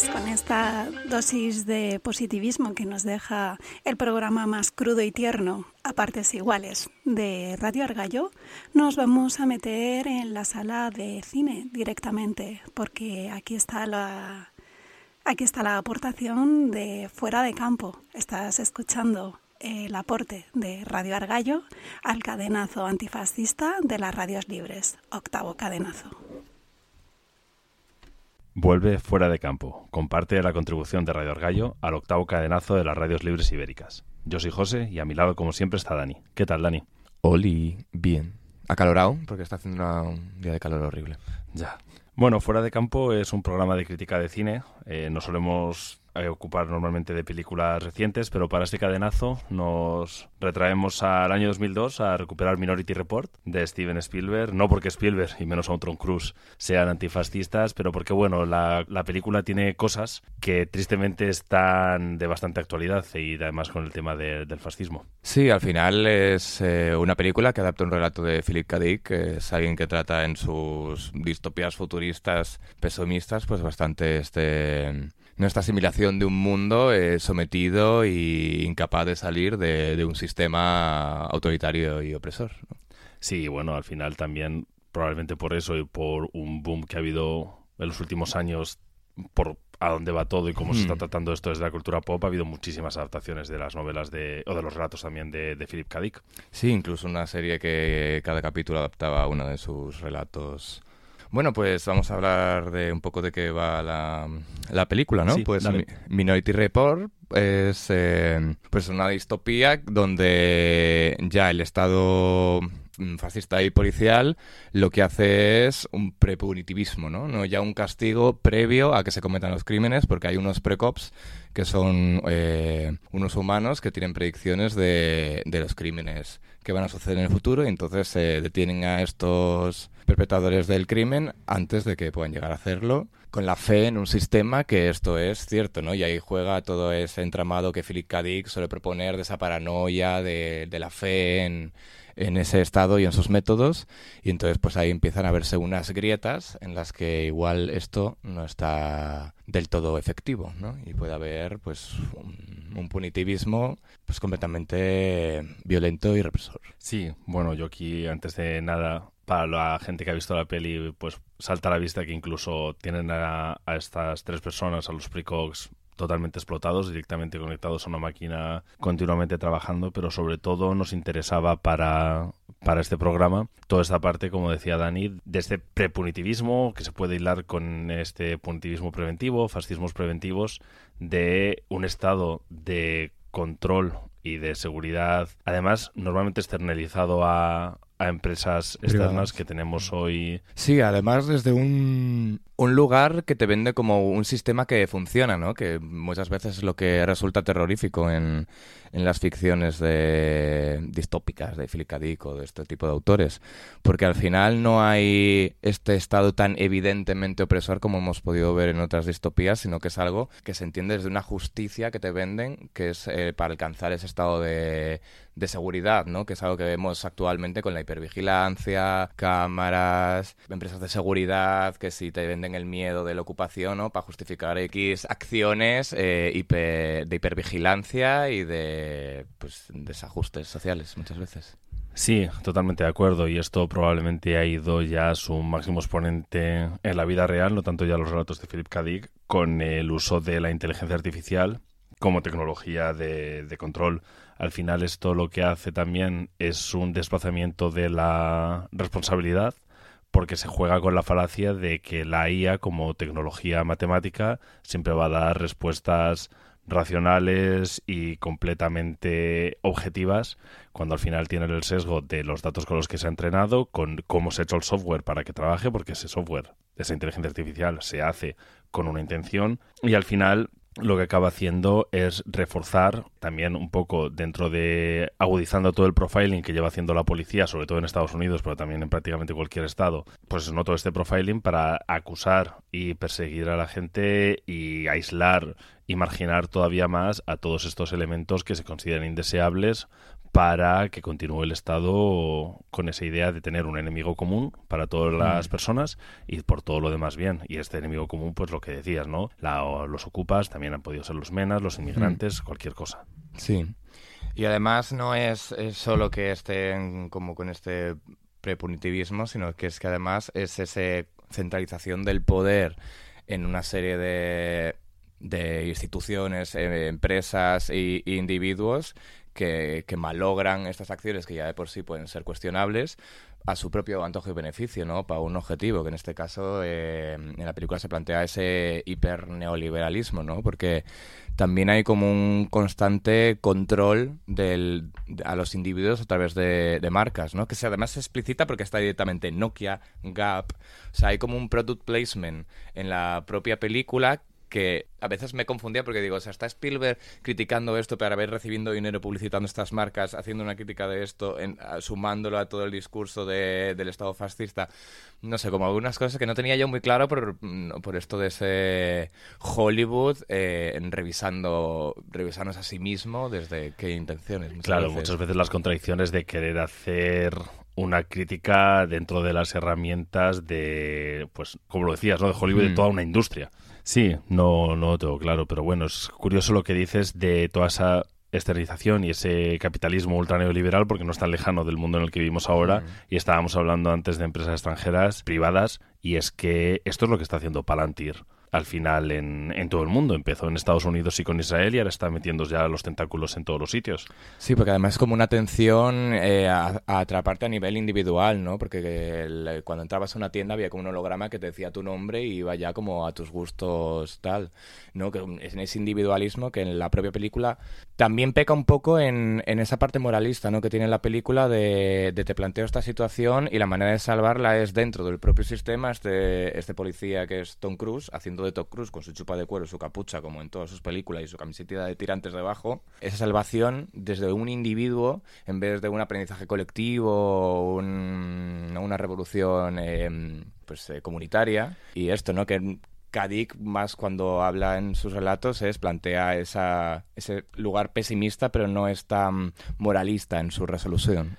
pues con esta dosis de positivismo que nos deja el programa más crudo y tierno, a partes iguales, de Radio Argallo, nos vamos a meter en la sala de cine directamente, porque aquí está la aportación de Fuera de Campo. Estás escuchando el aporte de Radio Argallo al cadenazo antifascista de las radios libres, octavo cadenazo. Vuelve Fuera de Campo. Comparte la contribución de Radio Argallo al octavo cadenazo de las radios libres ibéricas. Yo soy José y a mi lado, como siempre, está Dani. ¿Qué tal, Dani? Oli, bien. Acalorado, porque está haciendo un día de calor horrible. Ya. Bueno, Fuera de Campo es un programa de crítica de cine. No solemos ocupar normalmente de películas recientes, pero para este cadenazo nos retraemos al año 2002 a recuperar Minority Report de Steven Spielberg. No porque Spielberg, y menos aún Tom Cruise, sean antifascistas, pero porque, bueno, la película tiene cosas que tristemente están de bastante actualidad y además con el tema del fascismo. Sí, al final es una película que adapta un relato de Philip K. Dick, que es alguien que trata en sus distopías futuristas pesomistas pues bastante esta asimilación de un mundo sometido e incapaz de salir de un sistema autoritario y opresor, ¿no? Sí, bueno, al final también probablemente por eso y por un boom que ha habido en los últimos años por a dónde va todo y cómo se está tratando esto desde la cultura pop, ha habido muchísimas adaptaciones de las novelas o de los relatos también de Philip K. Dick. Sí, incluso una serie que cada capítulo adaptaba uno de sus relatos. Bueno, pues vamos a hablar de un poco de qué va la película, ¿no? Sí, pues dale. Minority Report es pues una distopía donde ya el Estado fascista y policial lo que hace es un prepunitivismo, ¿no? No ya un castigo previo a que se cometan los crímenes, porque hay unos precops que son unos humanos que tienen predicciones de los crímenes que van a suceder en el futuro y entonces se detienen a estos perpetradores del crimen antes de que puedan llegar a hacerlo, con la fe en un sistema que esto es cierto, ¿no? Y ahí juega todo ese entramado que Philip K. Dick suele proponer de esa paranoia, de la fe en ese estado y en sus métodos, y entonces pues ahí empiezan a verse unas grietas en las que igual esto no está del todo efectivo, ¿no? Y puede haber pues un punitivismo pues completamente violento y represor. Sí, bueno, yo aquí antes de nada, para la gente que ha visto la peli, pues salta a la vista que incluso tienen a estas tres personas, a los precogs, totalmente explotados, directamente conectados a una máquina, continuamente trabajando, pero sobre todo nos interesaba para este programa toda esta parte, como decía Dani, de este prepunitivismo que se puede hilar con este punitivismo preventivo, fascismos preventivos, de un estado de control y de seguridad, además normalmente externalizado a empresas externas que tenemos hoy. Sí, además desde un lugar que te vende como un sistema que funciona, ¿no? Que muchas veces es lo que resulta terrorífico en las ficciones distópicas de Philip K. Dick o de este tipo de autores, porque al final no hay este estado tan evidentemente opresor como hemos podido ver en otras distopías, sino que es algo que se entiende desde una justicia que te venden, que es para alcanzar ese estado de seguridad, ¿no? Que es algo que vemos actualmente con la hipervigilancia, cámaras, empresas de seguridad, que si te venden el miedo de la ocupación, ¿no? Para justificar X acciones de hipervigilancia y de desajustes sociales muchas veces. Sí, totalmente de acuerdo, y esto probablemente ha ido ya a su máximo exponente en la vida real, no tanto ya los relatos de Philip K. Dick, con el uso de la inteligencia artificial como tecnología de control. Al final esto lo que hace también es un desplazamiento de la responsabilidad, porque se juega con la falacia de que la IA como tecnología matemática siempre va a dar respuestas racionales y completamente objetivas, cuando al final tienen el sesgo de los datos con los que se ha entrenado, con cómo se ha hecho el software para que trabaje, porque ese software, esa inteligencia artificial, se hace con una intención, y al final lo que acaba haciendo es reforzar también un poco dentro de agudizando todo el profiling que lleva haciendo la policía, sobre todo en Estados Unidos, pero también en prácticamente cualquier estado, pues no todo este profiling para acusar y perseguir a la gente y aislar y marginar todavía más a todos estos elementos que se consideran indeseables para que continúe el Estado con esa idea de tener un enemigo común para todas las personas y por todo lo demás bien. Y este enemigo común, pues lo que decías, ¿no? Los ocupas, también han podido ser los menas, los inmigrantes, cualquier cosa. Sí. Y además no es solo que estén como con este prepunitivismo, sino que además es esa centralización del poder en una serie de instituciones, empresas e individuos que malogran estas acciones que ya de por sí pueden ser cuestionables a su propio antojo y beneficio, ¿no? Para un objetivo, que en este caso en la película se plantea ese hiperneoliberalismo, ¿no? Porque también hay como un constante control a los individuos a través de marcas, ¿no? Que además se explicita porque está directamente Nokia, Gap, o sea, hay como un product placement en la propia película que a veces me confundía porque digo, o sea, está Spielberg criticando esto para haber recibiendo dinero publicitando estas marcas, haciendo una crítica de esto, sumándolo a todo el discurso del Estado fascista. No sé, como algunas cosas que no tenía yo muy claro por esto de ese Hollywood revisándose a sí mismo desde qué intenciones. Muchas veces las contradicciones de querer hacer una crítica dentro de las herramientas de, pues, como lo decías, ¿no? De Hollywood, de toda una industria. Sí, no lo tengo claro, pero bueno, es curioso lo que dices de toda esa externalización y ese capitalismo ultraneoliberal, porque no es tan lejano del mundo en el que vivimos ahora, y estábamos hablando antes de empresas extranjeras, privadas, y es que esto es lo que está haciendo Palantir al final en todo el mundo. Empezó en Estados Unidos y con Israel y ahora está metiendo ya los tentáculos en todos los sitios. Sí, porque además es como una atención a atraparte a nivel individual, ¿no? Porque cuando entrabas a una tienda había como un holograma que te decía tu nombre y iba ya como a tus gustos tal, ¿no? Que es en ese individualismo que en la propia película también peca un poco en esa parte moralista, ¿no? Que tiene la película de te planteo esta situación y la manera de salvarla es dentro del propio sistema. Este policía que es Tom Cruise haciendo de Tom Cruise con su chupa de cuero, su capucha como en todas sus películas y su camiseta de tirantes debajo, esa salvación desde un individuo en vez de un aprendizaje colectivo, una revolución comunitaria. Y esto, ¿no? Que Kadik más cuando habla en sus relatos plantea ese lugar pesimista, pero no es tan moralista en su resolución.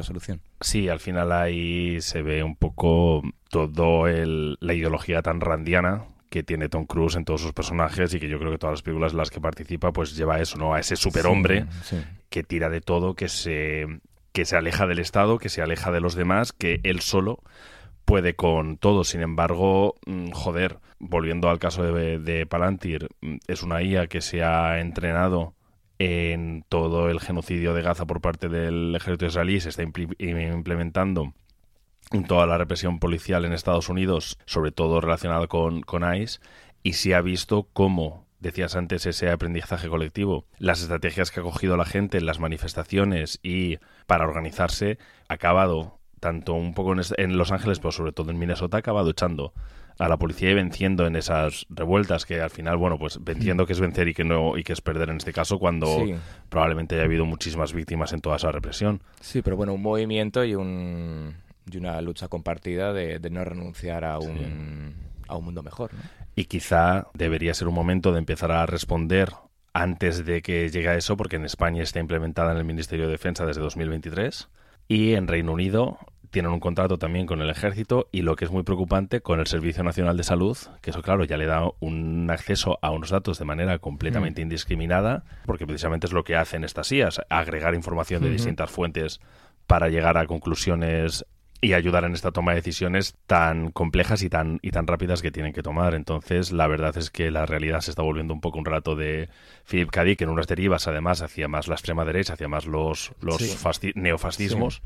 Sí, al final ahí se ve un poco todo la ideología tan randiana que tiene Tom Cruise en todos sus personajes y que yo creo que todas las películas en las que participa pues lleva eso, ¿no? A ese superhombre que tira de todo, que se aleja del Estado, que se aleja de los demás, que él solo puede con todo. Sin embargo, volviendo al caso de Palantir, es una IA que se ha entrenado en todo el genocidio de Gaza por parte del ejército israelí, se está implementando en toda la represión policial en Estados Unidos, sobre todo relacionada con ICE, y se ha visto cómo, decías antes, ese aprendizaje colectivo, las estrategias que ha cogido la gente en las manifestaciones y para organizarse, ha acabado tanto un poco en Los Ángeles, pero sobre todo en Minnesota, ha acabado echando a la policía y venciendo en esas revueltas que al final, bueno, pues venciendo que es vencer y que es perder en este caso cuando probablemente haya habido muchísimas víctimas en toda esa represión. Sí, pero bueno, un movimiento y una lucha compartida de no renunciar a un mundo mejor, ¿no? Y quizá debería ser un momento de empezar a responder antes de que llegue a eso, porque en España está implementada en el Ministerio de Defensa desde 2023 y en Reino Unido tienen un contrato también con el Ejército y, lo que es muy preocupante, con el Servicio Nacional de Salud, que eso, claro, ya le da un acceso a unos datos de manera completamente indiscriminada, porque precisamente es lo que hacen estas IAs, agregar información de distintas fuentes para llegar a conclusiones y ayudar en esta toma de decisiones tan complejas y tan rápidas que tienen que tomar. Entonces, la verdad es que la realidad se está volviendo un poco un relato de Philip K. Dick en unas derivas, además, hacia más la extrema derecha, hacia más los neofascismos.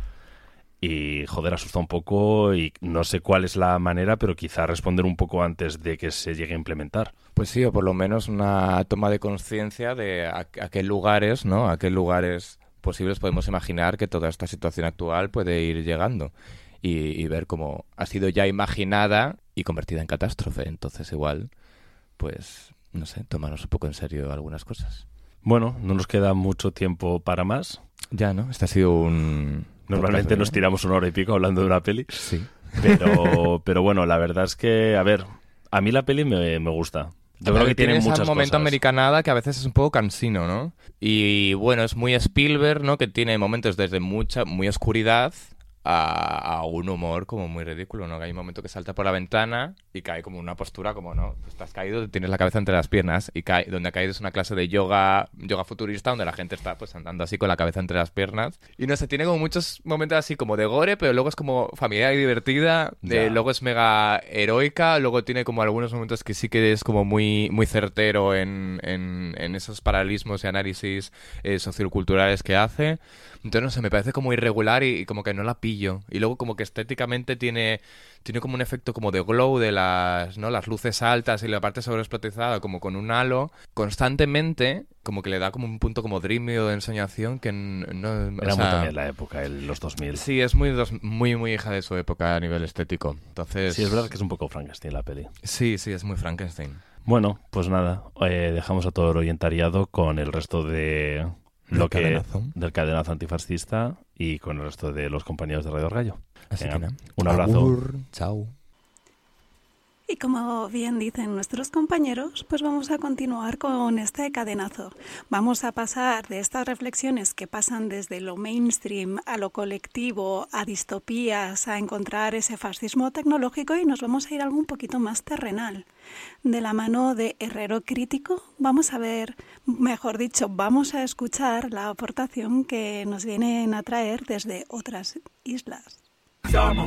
Y, asusta un poco y no sé cuál es la manera, pero quizá responder un poco antes de que se llegue a implementar. Pues sí, o por lo menos una toma de conciencia de a qué lugares, ¿no? A qué lugares posibles podemos imaginar que toda esta situación actual puede ir llegando. Y ver cómo ha sido ya imaginada y convertida en catástrofe. Entonces igual, pues, no sé, tomarnos un poco en serio algunas cosas. Bueno, no nos queda mucho tiempo para más. Ya, ¿no? Este ha sido un... Normalmente nos tiramos 1 hora y pico hablando de una peli. Sí. Pero bueno, la verdad es que, a ver, a mí la peli me gusta. Yo creo que tiene muchas ese momento cosas. americanada que a veces es un poco cansino, ¿no? Y bueno, es muy Spielberg, ¿no? Que tiene momentos desde muy oscuridad a un humor como muy ridículo, ¿no? Que hay un momento que salta por la ventana y cae como una postura como, ¿no? Estás caído, tienes la cabeza entre las piernas y donde ha caído es una clase de yoga futurista donde la gente está pues andando así con la cabeza entre las piernas. Y no sé, tiene como muchos momentos así como de gore, pero luego es como familiar y divertida, luego es mega heroica, luego tiene como algunos momentos que sí que es como muy, muy certero en esos paralelismos y análisis socioculturales que hace. Entonces, no sé, me parece como irregular y como que no la pillo. Y luego como que estéticamente tiene como un efecto como de glow de las luces altas y la parte sobreexplotada como con un halo. Constantemente como que le da como un punto como dreamy o de ensoñación que no... Era muy también la época, los 2000. Sí, es muy, muy hija de su época a nivel estético. Entonces... Sí, es verdad que es un poco Frankenstein la peli. Sí, es muy Frankenstein. Bueno, pues nada, dejamos a todo el oyentariado con el resto de... del cadenazo antifascista y con el resto de los compañeros de Radio Argallo. Así que nada. Un abrazo. Chao. Y como bien dicen nuestros compañeros, pues vamos a continuar con este cadenazo. Vamos a pasar de estas reflexiones que pasan desde lo mainstream a lo colectivo, a distopías, a encontrar ese fascismo tecnológico y nos vamos a ir a algo un poquito más terrenal. De la mano de Herrero Crítico, vamos a ver, mejor dicho, vamos a escuchar la aportación que nos vienen a traer desde otras islas. Siamo